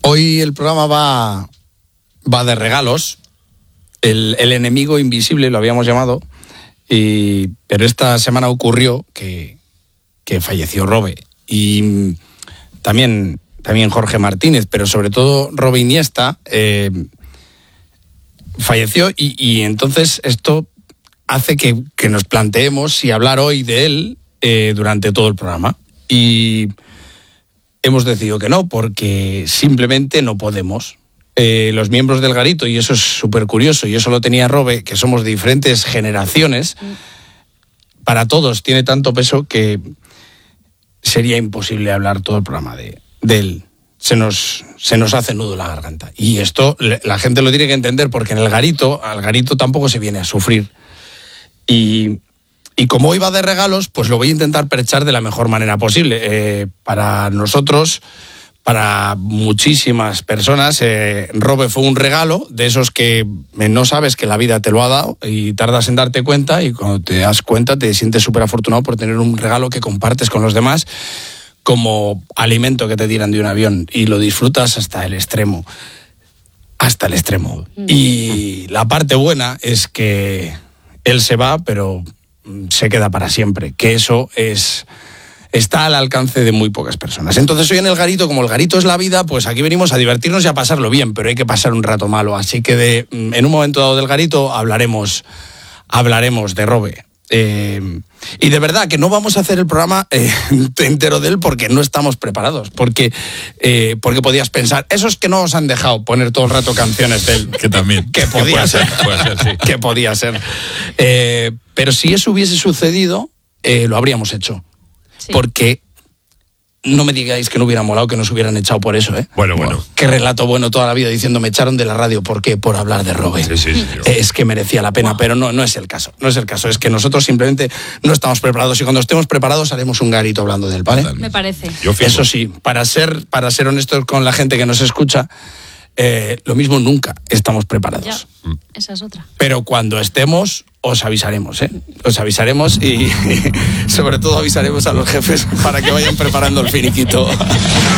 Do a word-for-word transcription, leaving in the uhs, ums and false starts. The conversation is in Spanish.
Hoy el programa va, va de regalos. El, el enemigo invisible lo habíamos llamado. Y, pero esta semana ocurrió que, que falleció Robe. Y también, también Jorge Martínez, pero sobre todo Robe Iniesta eh, falleció. Y, y entonces esto hace que, que nos planteemos si hablar hoy de él eh, durante todo el programa. Y hemos decidido que no, porque simplemente no podemos. Eh, los miembros del Garito, y eso es súper curioso, y eso lo tenía Robe, que somos de diferentes generaciones, para todos tiene tanto peso que sería imposible hablar todo el programa de, de él. Se nos, se nos hace nudo la garganta. Y esto la gente lo tiene que entender, porque en el Garito, al Garito tampoco se viene a sufrir. Y... Y como hoy va de regalos, pues lo voy a intentar perchar de la mejor manera posible. Eh, para nosotros, para muchísimas personas, eh, Robe fue un regalo de esos que no sabes que la vida te lo ha dado y tardas en darte cuenta, y cuando te das cuenta te sientes súper afortunado por tener un regalo que compartes con los demás como alimento que te tiran de un avión y lo disfrutas hasta el extremo. Hasta el extremo. Mm. Y la parte buena es que él se va, pero se queda para siempre, que eso es está al alcance de muy pocas personas. Entonces hoy en el Garito, como el Garito es la vida, pues aquí venimos a divertirnos y a pasarlo bien, pero hay que pasar un rato malo, así que de, en un momento dado del Garito hablaremos, hablaremos de Robe. Eh, y de verdad que no vamos a hacer el programa eh, entero de él porque no estamos preparados, porque, eh, porque podías pensar, esos que no os han dejado poner todo el rato canciones de él, que también que podía ser, ser, puede ser sí. que podía ser eh, pero si eso hubiese sucedido eh, lo habríamos hecho, sí. Porque no me digáis que no hubiera molado que nos hubieran echado por eso, ¿eh? Bueno, bueno. Qué relato bueno toda la vida diciendo me echaron de la radio. ¿Por qué? Por hablar de Robe. Sí, sí, sí, es que merecía la pena, wow. Pero no, no es el caso. No es el caso. Es que nosotros simplemente no estamos preparados y cuando estemos preparados haremos un Garito hablando de él, ¿vale? Me parece. Yo eso sí, para ser, para ser honestos con la gente que nos escucha, eh, lo mismo nunca estamos preparados. Ya, esa es otra. Pero cuando estemos, os avisaremos, ¿eh? Os avisaremos y sobre todo avisaremos a los jefes para que vayan preparando el finiquito.